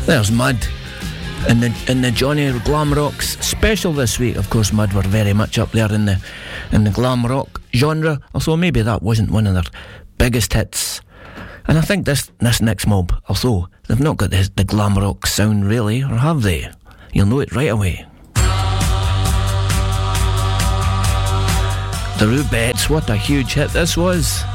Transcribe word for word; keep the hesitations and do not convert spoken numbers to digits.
There's Mud in the in the Johnny Glam Rocks special this week. Of course, Mud were very much up there in the in the glam rock genre, although maybe that wasn't one of their biggest hits. And I think this this next mob, although they've not got the, the glam rock sound really, or have they? You'll know it right away. The Rubettes, what a huge hit this was.